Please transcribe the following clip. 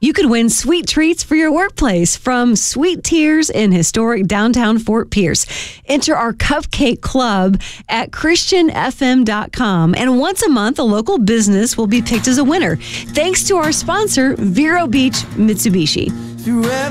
You could win sweet treats for your workplace from Sweet Tears in historic downtown Fort Pierce. Enter our cupcake club at christianfm.com. And once a month, a local business will be picked as a winner. Thanks to our sponsor, Vero Beach Mitsubishi.